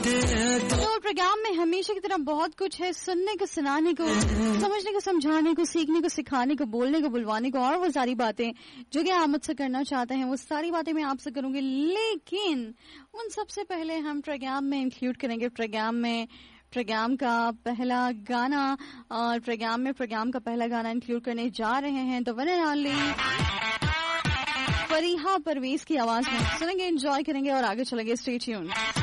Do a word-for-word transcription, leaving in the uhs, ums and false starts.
तो प्रोग्राम में हमेशा की तरह बहुत कुछ है, सुनने को, सुनाने को, समझने को, समझाने को, सीखने को, सिखाने को, बोलने को, बुलवाने को, और वो सारी बातें जो कि आप मुझसे करना चाहते हैं, वो सारी बातें मैं आपसे करूंगी। लेकिन उन सबसे पहले हम प्रोग्राम में इंक्लूड करेंगे प्रोग्राम में प्रोग्राम का पहला गाना, और प्रोग्राम में प्रोग्राम का पहला गाना इंक्लूड करने जा रहे हैं तो one and only Fariha Parvez की आवाज में सुनेंगे, एंजॉय करेंगे और आगे चलेंगे। Stay tuned.